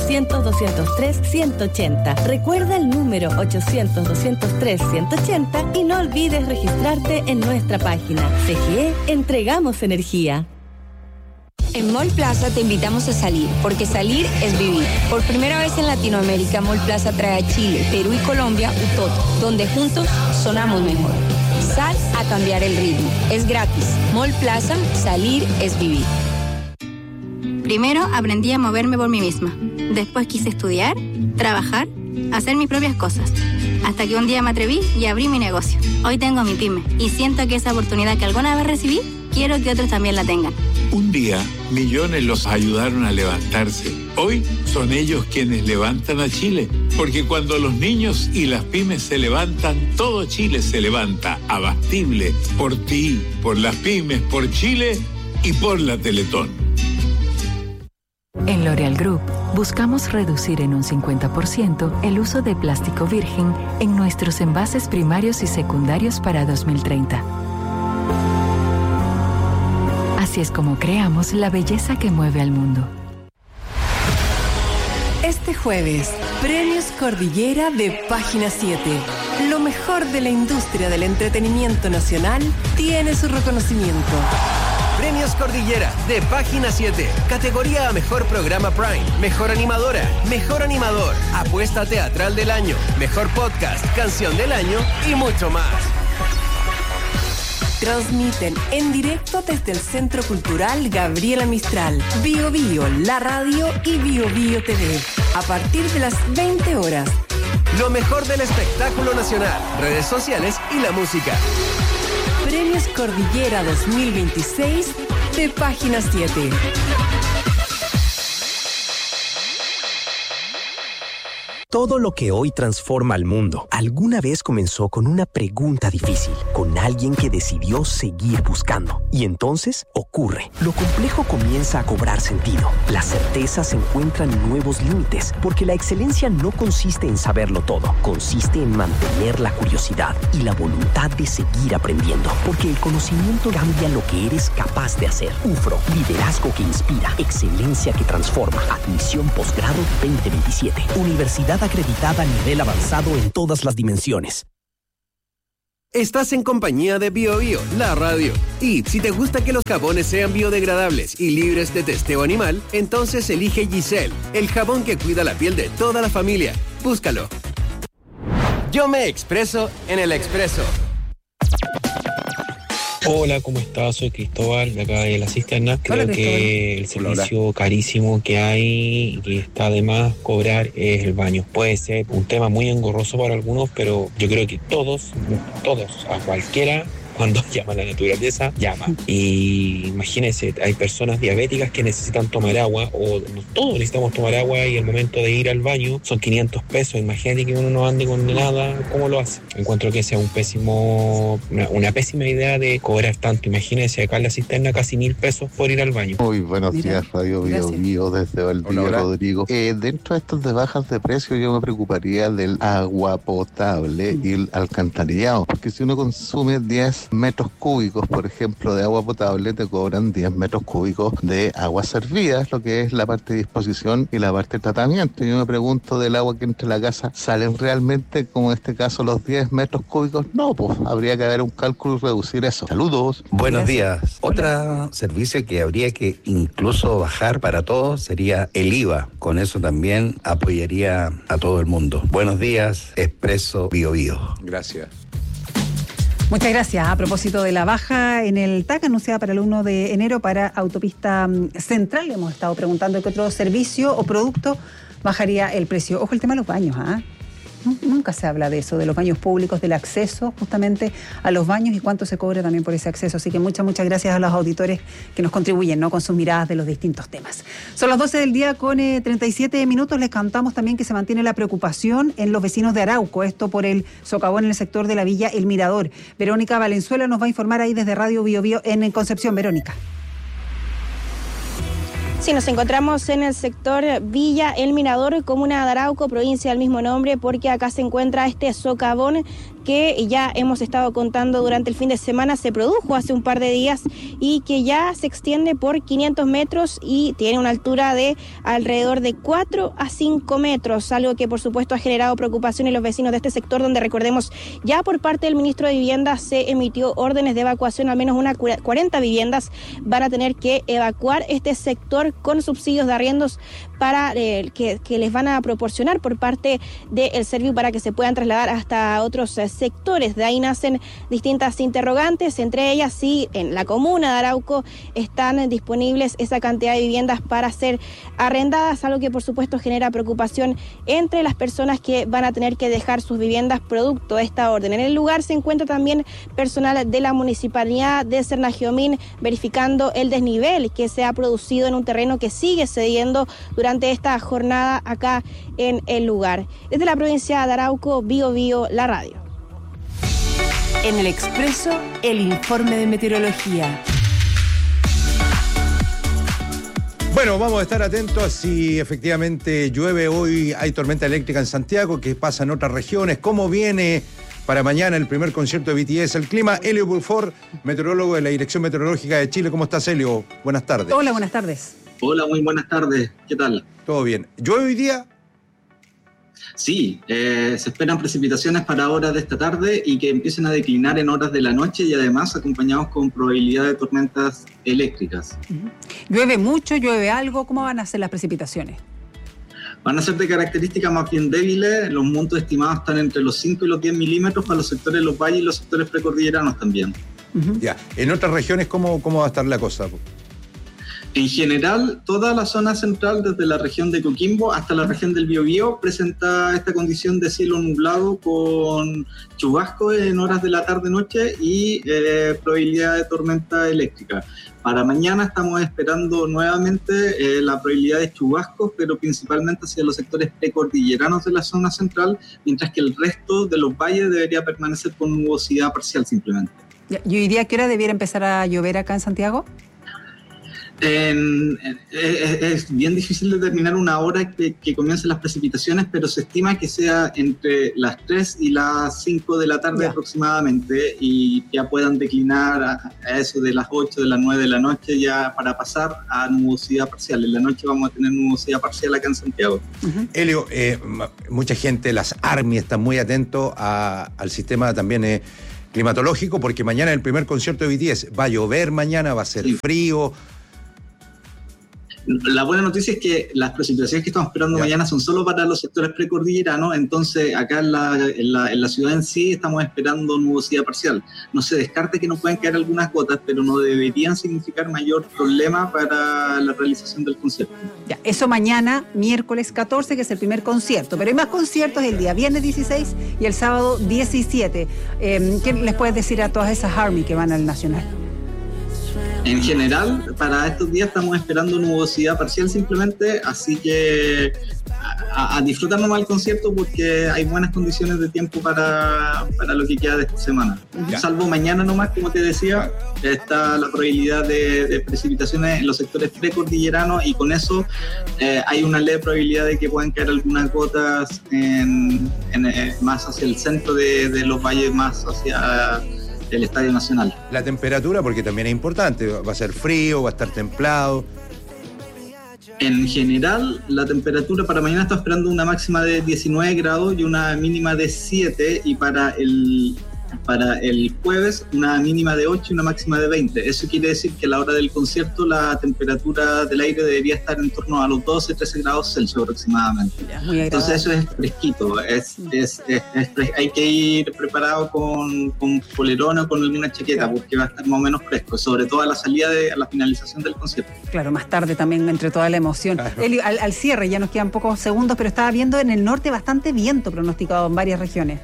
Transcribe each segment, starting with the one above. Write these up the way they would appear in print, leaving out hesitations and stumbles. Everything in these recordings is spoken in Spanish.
800-203-180. Recuerda el número 800-203-180 y no olvides registrarte en nuestra página. CGE, entregamos energía. En Mall Plaza te invitamos a salir, porque salir es vivir. Por primera vez en Latinoamérica, Mall Plaza trae a Chile, Perú y Colombia Utoto, donde juntos sonamos mejor. Sal a cambiar el ritmo. Es gratis. Mall Plaza, salir es vivir. Primero aprendí a moverme por mí misma. Después quise estudiar, trabajar, hacer mis propias cosas. Hasta que un día me atreví y abrí mi negocio. Hoy tengo mi pyme y siento que esa oportunidad que alguna vez recibí, quiero que otros también la tengan. Un día, millones los ayudaron a levantarse. Hoy son ellos quienes levantan a Chile. Porque cuando los niños y las pymes se levantan, todo Chile se levanta. Abastible. Por ti, por las pymes, por Chile y por la Teletón. En L'Oréal Group, buscamos reducir en un 50% el uso de plástico virgen en nuestros envases primarios y secundarios para 2030. Así es como creamos la belleza que mueve al mundo. Este jueves, Premios Cordillera de Página 7. Lo mejor de la industria del entretenimiento nacional tiene su reconocimiento. Premios Cordillera de Página 7. Categoría a Mejor Programa Prime, Mejor Animadora, Mejor Animador, Apuesta Teatral del Año, Mejor Podcast, Canción del Año y mucho más. Transmiten en directo desde el Centro Cultural Gabriela Mistral, Bio Bio, la radio y Bio Bio TV. A partir de las 20 horas. Lo mejor del espectáculo nacional, redes sociales y la música. Premios Cordillera 2026 de Página 7. Todo lo que hoy transforma al mundo, alguna vez comenzó con una pregunta difícil, con alguien que decidió seguir buscando. Y entonces ocurre. Lo complejo comienza a cobrar sentido. Las certezas encuentran nuevos límites, porque la excelencia no consiste en saberlo todo, consiste en mantener la curiosidad y la voluntad de seguir aprendiendo, porque el conocimiento cambia lo que eres capaz de hacer. UFRO, liderazgo que inspira, excelencia que transforma. Admisión posgrado 2027. Universidad acreditada a nivel avanzado en todas las dimensiones. Estás en compañía de Bio Bio, la radio. Y si te gusta que los jabones sean biodegradables y libres de testeo animal, entonces elige Giselle, el jabón que cuida la piel de toda la familia. Búscalo. Yo me expreso en el Expreso. Hola, ¿cómo estás? Soy Cristóbal, de acá de La Cisterna. Creo que el servicio carísimo que hay y que está de más cobrar es el baño. Puede ser un tema muy engorroso para algunos, pero yo creo que todos, a cualquiera, cuando llama a la naturaleza, llama. Y imagínense, hay personas diabéticas que necesitan tomar agua, o todos necesitamos tomar agua, y el momento de ir al baño son 500 pesos. Imagínate que uno no ande con nada, ¿cómo lo hace? Encuentro que sea una pésima idea de cobrar tanto. Imagínense, acá en La Cisterna casi 1.000 pesos por ir al baño. Muy buenos días, Radio Bio Bio, desde Valdivia, Rodrigo. Dentro de estos de bajas de precio, yo me preocuparía del agua potable y el alcantarillado, porque si uno consume 10 metros cúbicos, por ejemplo, de agua potable, te cobran 10 metros cúbicos de agua servida, lo que es la parte de disposición y la parte de tratamiento. Yo me pregunto, del agua que entra a la casa, ¿salen realmente, como en este caso, los 10 metros cúbicos? No, pues habría que haber un cálculo y reducir eso. Saludos. Buenos días. Otro servicio que habría que incluso bajar para todos sería el IVA. Con eso también apoyaría a todo el mundo. Buenos días, Expreso Bio Bio. Gracias. Muchas gracias. A propósito de la baja en el TAC anunciada para el 1 de enero para Autopista Central, hemos estado preguntando qué otro servicio o producto bajaría el precio. Ojo el tema de los baños, ¿ah? Nunca se habla de eso, de los baños públicos, del acceso justamente a los baños y cuánto se cobra también por ese acceso. Así que muchas gracias a los auditores que nos contribuyen, ¿no?, con sus miradas de los distintos temas. Son las 12 del día con 37 minutos. Les contamos también que se mantiene la preocupación en los vecinos de Arauco, esto por el socavón en el sector de la Villa El Mirador. Verónica Valenzuela nos va a informar ahí desde Radio Bio Bio en Concepción. Verónica. Sí, nos encontramos en el sector Villa El Mirador, comuna de Arauco, provincia del mismo nombre, porque acá se encuentra este socavón que ya hemos estado contando durante el fin de semana, se produjo hace un par de días y que ya se extiende por 500 metros y tiene una altura de alrededor de 4 a 5 metros, algo que por supuesto ha generado preocupación en los vecinos de este sector, donde recordemos ya por parte del ministro de Vivienda se emitió órdenes de evacuación. Al menos unas 40 viviendas van a tener que evacuar este sector con subsidios de arriendos para que les van a proporcionar por parte del Serviu para que se puedan trasladar hasta otros sectores. De ahí nacen distintas interrogantes, entre ellas si en la comuna de Arauco están disponibles esa cantidad de viviendas para ser arrendadas, algo que por supuesto genera preocupación entre las personas que van a tener que dejar sus viviendas producto de esta orden. En el lugar se encuentra también personal de la Municipalidad de Cernagiomín verificando el desnivel que se ha producido en un terreno que sigue cediendo durante esta jornada acá en el lugar. Desde la provincia de Arauco, Bío Bío, la radio. En el Expreso, el informe de meteorología. Bueno, vamos a estar atentos si efectivamente llueve hoy, hay tormenta eléctrica en Santiago, qué pasa en otras regiones, cómo viene para mañana el primer concierto de BTS, el clima. Elio Burford, meteorólogo de la Dirección Meteorológica de Chile. ¿Cómo estás, Elio? Buenas tardes. Hola, buenas tardes. Hola, muy buenas tardes. ¿Qué tal? Todo bien. ¿Llueve hoy día? Sí, se esperan precipitaciones para horas de esta tarde y que empiecen a declinar en horas de la noche y además acompañados con probabilidad de tormentas eléctricas. ¿Llueve mucho? ¿Llueve algo? ¿Cómo van a ser las precipitaciones? Van a ser de características más bien débiles. Los montos estimados están entre los 5 y los 10 milímetros para los sectores de los valles y los sectores precordilleranos también. Ya. ¿En otras regiones cómo va a estar la cosa? En general, toda la zona central, desde la región de Coquimbo hasta la región del Biobío, presenta esta condición de cielo nublado con chubascos en horas de la tarde-noche y probabilidad de tormenta eléctrica. Para mañana estamos esperando nuevamente la probabilidad de chubascos, pero principalmente hacia los sectores precordilleranos de la zona central, mientras que el resto de los valles debería permanecer con nubosidad parcial simplemente. ¿Y hoy día qué hora debiera empezar a llover acá en Santiago? Es bien difícil determinar una hora que comiencen las precipitaciones, pero se estima que sea entre las 3 y las 5 de la tarde aproximadamente y ya puedan declinar a eso de las 8, de las 9 de la noche ya para pasar a nubosidad parcial. En la noche vamos a tener nubosidad parcial acá en Santiago. Elio, mucha gente, las ARMY están muy atentos al sistema también climatológico, porque mañana es el primer concierto de BTS. Va a llover mañana, va a ser frío. La buena noticia es que las precipitaciones que estamos esperando mañana son solo para los sectores precordilleranos, entonces acá en la ciudad en sí estamos esperando nubosidad parcial. No se descarte que nos pueden caer algunas gotas, pero no deberían significar mayor problema para la realización del concierto. Ya, eso mañana, miércoles 14, que es el primer concierto, pero hay más conciertos el día viernes 16 y el sábado 17. ¿Qué les puedes decir a todas esas ARMY que van al Nacional? En general, para estos días estamos esperando nubosidad parcial simplemente, así que a disfrutar nomás el concierto porque hay buenas condiciones de tiempo para lo que queda de esta semana. Salvo mañana nomás, como te decía, está la probabilidad de precipitaciones en los sectores precordilleranos y con eso hay una leve probabilidad de que puedan caer algunas gotas más hacia el centro de los valles, más hacia el Estadio Nacional. La temperatura, porque también es importante, va a ser frío, va a estar templado. En general, la temperatura para mañana está esperando una máxima de 19 grados y una mínima de 7, y para el jueves una mínima de 8 y una máxima de 20. Eso quiere decir que a la hora del concierto la temperatura del aire debería estar en torno a los 12-13 grados Celsius aproximadamente. Entonces eso es fresquito, hay que ir preparado con polerón o con alguna chaqueta porque va a estar más o menos fresco, sobre todo a la salida a la finalización del concierto. Claro, más tarde también entre toda la emoción. Claro. Elio, al cierre ya nos quedan pocos segundos, pero estaba viendo en el norte bastante viento pronosticado en varias regiones.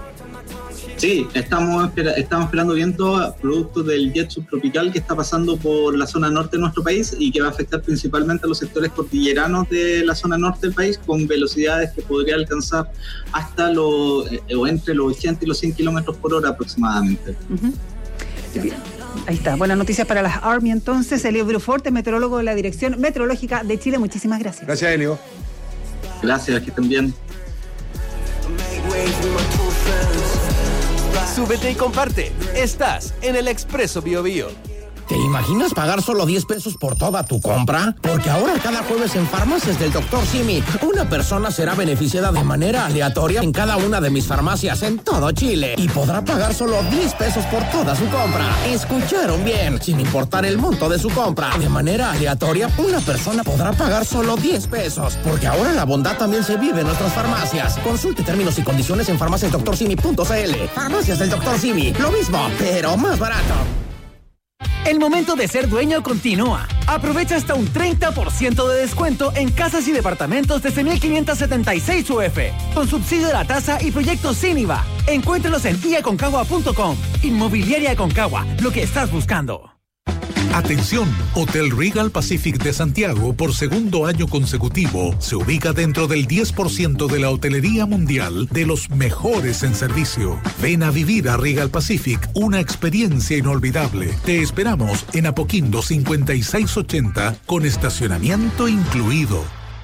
Sí, estamos esperando viento producto del jet subtropical que está pasando por la zona norte de nuestro país y que va a afectar principalmente a los sectores cordilleranos de la zona norte del país con velocidades que podría alcanzar hasta entre los 80 y los 100 kilómetros por hora aproximadamente. Bien. Ahí está, buenas noticias para las ARMY entonces. Elio Bruforte, meteorólogo de la Dirección Meteorológica de Chile, muchísimas gracias. Gracias, Elio. Gracias, que estén bien. súbete y comparte. Estás en el Expreso Biobío. ¿Te imaginas pagar solo 10 pesos por toda tu compra? Porque ahora cada jueves en Farmacias del Dr. Simi, una persona será beneficiada de manera aleatoria en cada una de mis farmacias en todo Chile y podrá pagar solo 10 pesos por toda su compra. ¿Escucharon bien? Sin importar el monto de su compra, de manera aleatoria, una persona podrá pagar solo 10 pesos. Porque ahora la bondad también se vive en nuestras farmacias. Consulte términos y condiciones en farmaciasdoctorsimi.cl. Farmacias del Dr. Simi, lo mismo, pero más barato. El momento de ser dueño continúa. Aprovecha hasta un 30% de descuento en casas y departamentos desde 1.576 UF, con subsidio de la tasa y proyectos sin IVA. Encuéntralos en iaconcagua.com. Inmobiliaria Aconcagua, lo que estás buscando. Atención, Hotel Regal Pacific de Santiago, por segundo año consecutivo, se ubica dentro del 10% de la hotelería mundial de los mejores en servicio. Ven a vivir a Regal Pacific una experiencia inolvidable. Te esperamos en Apoquindo 5680 con estacionamiento incluido.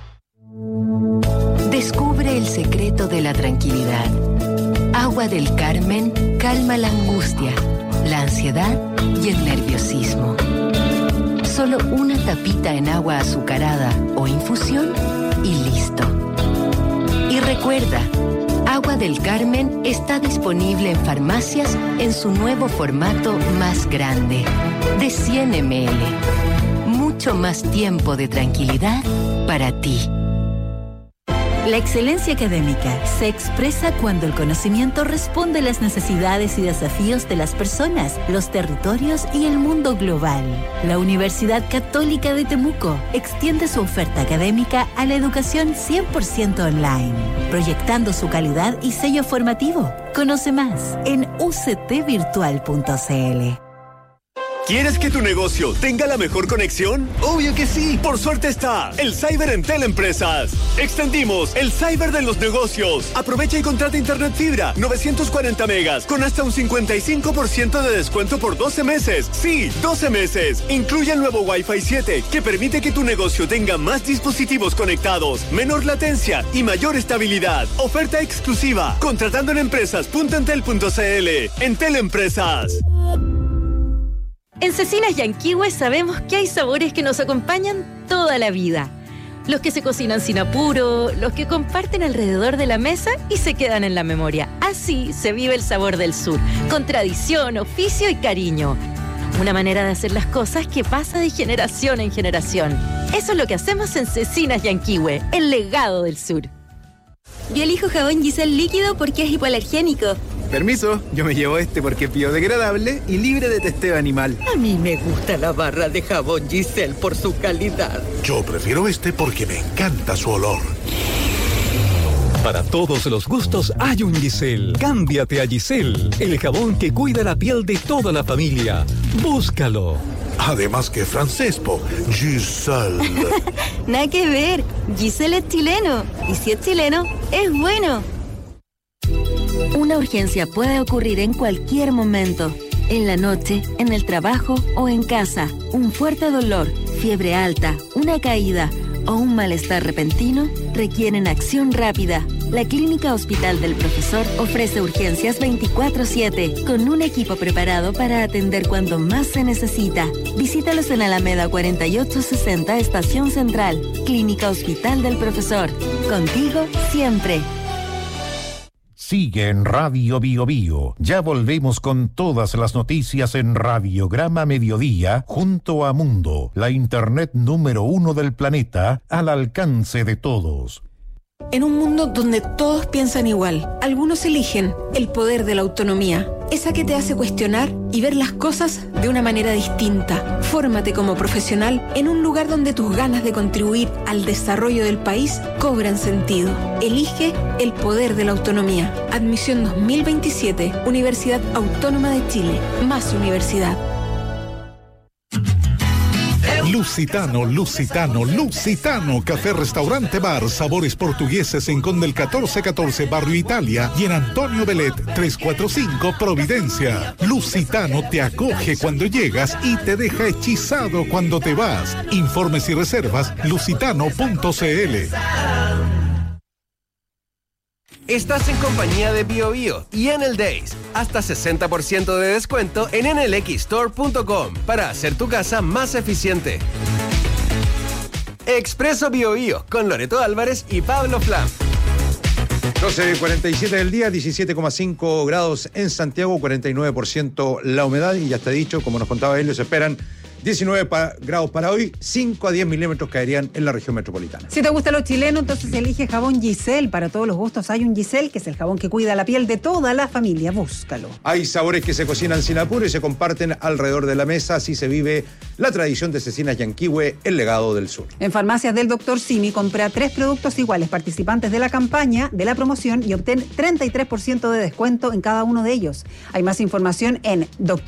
Descubre el secreto de la tranquilidad. Agua del Carmen calma la angustia, la ansiedad y el nerviosismo. Solo una tapita en agua azucarada o infusión y listo. Y recuerda, Agua del Carmen está disponible en farmacias en su nuevo formato más grande, de 100 ml. Mucho más tiempo de tranquilidad para ti. La excelencia académica se expresa cuando el conocimiento responde a las necesidades y desafíos de las personas, los territorios y el mundo global. La Universidad Católica de Temuco extiende su oferta académica a la educación 100% online, proyectando su calidad y sello formativo. Conoce más en uctvirtual.cl. ¿Quieres que tu negocio tenga la mejor conexión? ¡Obvio que sí! Por suerte está el Cyber en Teleempresas. Extendimos el Cyber de los negocios. Aprovecha y contrata internet fibra 940 megas con hasta un 55% de descuento por 12 meses. Sí, 12 meses. Incluye el nuevo Wi-Fi 7 que permite que tu negocio tenga más dispositivos conectados, menor latencia y mayor estabilidad. Oferta exclusiva. Contratando en empresas.entel.cl. En Teleempresas. En Cecinas Yanquihue sabemos que hay sabores que nos acompañan toda la vida. Los que se cocinan sin apuro, los que comparten alrededor de la mesa y se quedan en la memoria. Así se vive el sabor del sur, con tradición, oficio y cariño. Una manera de hacer las cosas que pasa de generación en generación. Eso es lo que hacemos en Cecinas Yanquihue, el legado del sur. Yo elijo jabón Giselle líquido porque es hipoalergénico. Permiso, yo me llevo este porque es biodegradable y libre de testeo animal. A mí me gusta la barra de jabón Giselle por su calidad. Yo prefiero este porque me encanta su olor. Para todos los gustos hay un Giselle. Cámbiate a Giselle, el jabón que cuida la piel de toda la familia. Búscalo. Además que francés, po. Giselle. Nada que ver. Giselle es chileno. Y si es chileno, es bueno. Una urgencia puede ocurrir en cualquier momento. En la noche, en el trabajo o en casa. Un fuerte dolor, fiebre alta, una caída o un malestar repentino requieren acción rápida. La Clínica Hospital del Profesor ofrece urgencias 24/7 con un equipo preparado para atender cuando más se necesita. Visítalos en Alameda 4860 Estación Central. Clínica Hospital del Profesor. Contigo siempre. Sigue en Radio Bio Bio. Ya volvemos con todas las noticias en Radiograma Mediodía junto a Mundo, la internet número 1 del planeta, al alcance de todos. En un mundo donde todos piensan igual, algunos eligen el poder de la autonomía, esa que te hace cuestionar y ver las cosas de una manera distinta. Fórmate como profesional en un lugar donde tus ganas de contribuir al desarrollo del país cobran sentido. Elige el poder de la autonomía. Admisión 2027, Universidad Autónoma de Chile. Más universidad. Lusitano, Lusitano, Lusitano, café, restaurante, bar, sabores portugueses en Conde el 1414, Barrio Italia, y en Antonio Belet 345, Providencia. Lusitano te acoge cuando llegas y te deja hechizado cuando te vas. Informes y reservas, lusitano.cl. Estás en compañía de BioBio y Enel Days. Hasta 60% de descuento en enelxstore.com para hacer tu casa más eficiente. Expreso BioBio con Loreto Álvarez y Pablo Flam. 12:47 del día, 17,5 grados en Santiago, 49% la humedad y ya está dicho, como nos contaba Helio, se esperan 19 grados para hoy, 5 a 10 milímetros caerían en la región metropolitana. Si te gusta lo chileno, entonces elige jabón Giselle. Para todos los gustos hay un Giselle, que es el jabón que cuida la piel de toda la familia. Búscalo. Hay sabores que se cocinan sin apuro y se comparten alrededor de la mesa. Así se vive la tradición de Cecinas Yanquihue, el legado del sur. En farmacias del Dr. Simi, compra 3 productos iguales participantes de la campaña, de la promoción, y obtén 33% de descuento en cada uno de ellos. Hay más información en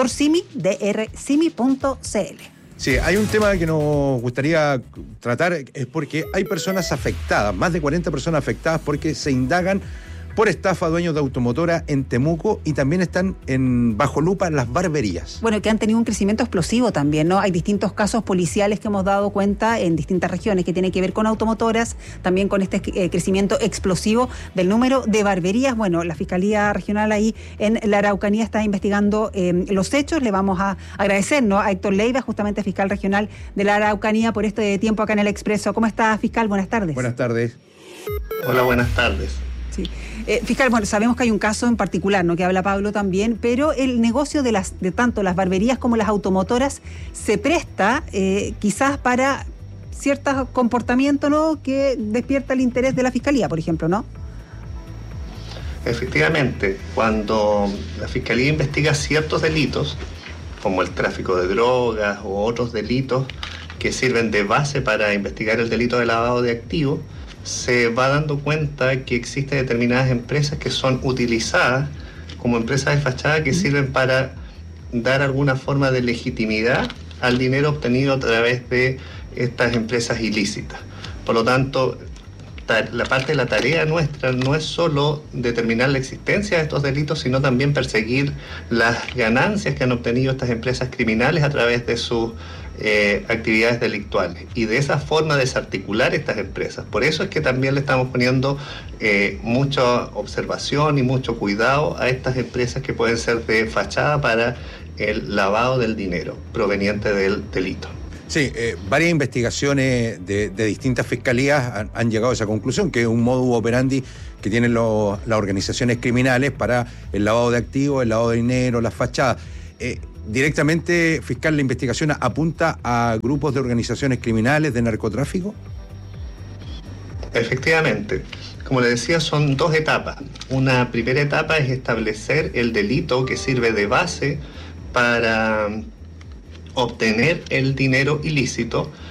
drsimi.cl. Sí, hay un tema que nos gustaría tratar, es porque hay personas afectadas, más de 40 personas afectadas porque se indagan por estafa a dueños de automotora en Temuco y también están bajo lupa las barberías. Bueno, que han tenido un crecimiento explosivo también, ¿no? Hay distintos casos policiales que hemos dado cuenta en distintas regiones que tienen que ver con automotoras, también con este crecimiento explosivo del número de barberías. Bueno, la Fiscalía Regional ahí en la Araucanía está investigando los hechos. Le vamos a agradecer, ¿no?, a Héctor Leiva, justamente fiscal regional de la Araucanía, por este tiempo acá en El Expreso. ¿Cómo está, fiscal? Buenas tardes. Buenas tardes. Hola, buenas tardes. Sí. Fiscal, bueno, sabemos que hay un caso en particular, ¿no?, que habla Pablo también, pero el negocio de tanto las barberías como las automotoras se presta quizás para ciertos comportamientos, ¿no?, que despierta el interés de la Fiscalía, por ejemplo, ¿no? Efectivamente, cuando la Fiscalía investiga ciertos delitos, como el tráfico de drogas u otros delitos que sirven de base para investigar el delito de lavado de activos, se va dando cuenta que existen determinadas empresas que son utilizadas como empresas de fachada que sirven para dar alguna forma de legitimidad al dinero obtenido a través de estas empresas ilícitas. Por lo tanto, la parte de la tarea nuestra no es solo determinar la existencia de estos delitos, sino también perseguir las ganancias que han obtenido estas empresas criminales a través de sus actividades delictuales y de esa forma desarticular estas empresas. Por eso es que también le estamos poniendo mucha observación y mucho cuidado a estas empresas que pueden ser de fachada para el lavado del dinero proveniente del delito. Sí, varias investigaciones de distintas fiscalías han llegado a esa conclusión, que es un modus operandi que tienen las organizaciones criminales para el lavado de activos, el lavado de dinero, las fachadas. ¿Directamente, fiscal, la investigación apunta a grupos de organizaciones criminales de narcotráfico? Efectivamente. Como le decía, son 2 etapas. Una primera etapa es establecer el delito que sirve de base para obtener el dinero ilícito,